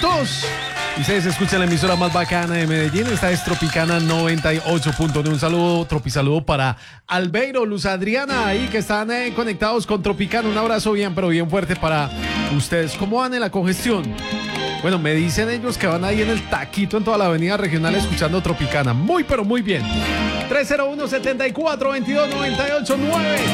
minutos. Y ustedes escuchan la emisora más bacana de Medellín. Esta es Tropicana 98.9. Un saludo, tropisaludo para Albeiro, Luz Adriana, ahí que están conectados con Tropicana. Un abrazo bien, pero bien fuerte para ustedes. ¿Cómo van en la congestión? Bueno, me dicen ellos que van ahí en el taquito en toda la avenida regional escuchando Tropicana. Muy, pero muy bien. 301-74-22-98-9.